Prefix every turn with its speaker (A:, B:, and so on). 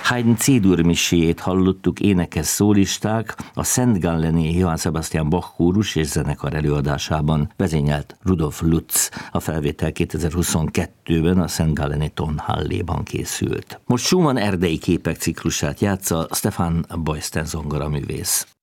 A: Haydn C-dur miséjét hallottuk, énekes szólisták, a Szent Galleni Johann Sebastian Bach kórus és zenekar előadásában vezényelt Rudolf Lutz. A felvétel 2022-ben a Szent Galleni Tonhalléban készült. Most Schumann erdei képek ciklusát játsza Stefan Boysten zongoraművész.